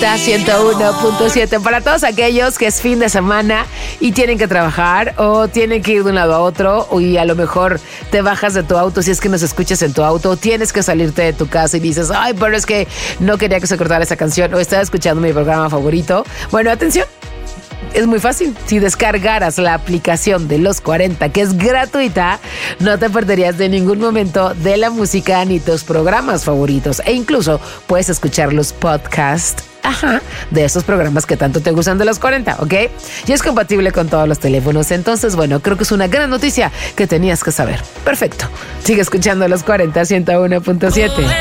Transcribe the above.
40 101.7. Para todos aquellos que es fin de semana y tienen que trabajar o tienen que ir de un lado a otro, y a lo mejor te bajas de tu auto, si es que nos escuchas en tu auto, tienes que salirte de tu casa y dices, ay, pero es que no quería que se cortara esa canción o estaba escuchando mi programa favorito. Bueno, atención. Es muy fácil. Si descargaras la aplicación de Los 40, que es gratuita, no te perderías de ningún momento de la música ni tus programas favoritos. E incluso puedes escuchar los podcasts de esos programas que tanto te gustan de Los 40, ¿ok? Y es compatible con todos los teléfonos. Entonces, bueno, creo que es una gran noticia que tenías que saber. Perfecto. Sigue escuchando Los 40 101.7.